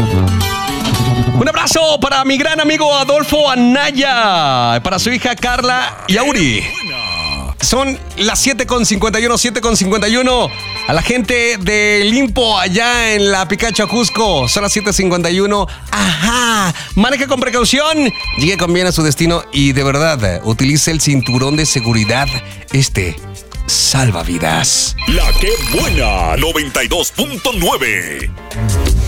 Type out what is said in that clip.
Un abrazo para mi gran amigo Adolfo Anaya, para su hija Carla y Auri. Son las 7:51, 7:51. A la gente de Limpo, allá en la Picacho, Cusco, son las 7:51. Ajá, maneje con precaución, llegue con bien a su destino y de verdad, utilice el cinturón de seguridad. Salva vidas. La que buena, 92.9.